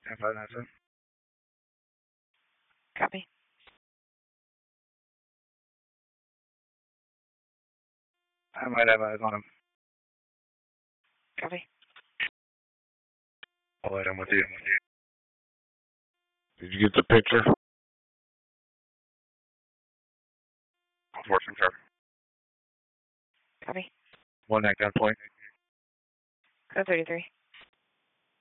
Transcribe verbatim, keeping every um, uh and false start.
ten five nine seven. Copy. I might have eyes on him. Copy. All right, I'm with you. Did you get the picture? Unfortunately, sir. Copy. One at gunpoint. Code thirty-three.